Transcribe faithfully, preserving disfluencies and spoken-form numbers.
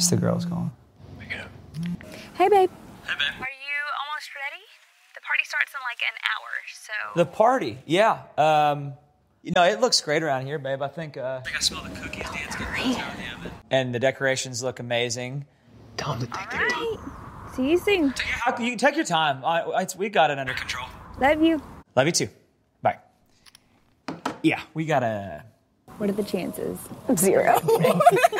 It's the girls calling. Hey, babe. Hey, babe. Are you almost ready? The party starts in like an hour, so... The party, yeah. Um, you know, it looks great around here, babe. I think... Uh, I think I smell the cookies. Dan's getting those out of the oven. And the decorations look amazing. Tell them to take their time. See you soon. You can take your time. I, I, we got it under control. Love you. Love you too. Bye. Yeah, we got to... What are the chances? Zero.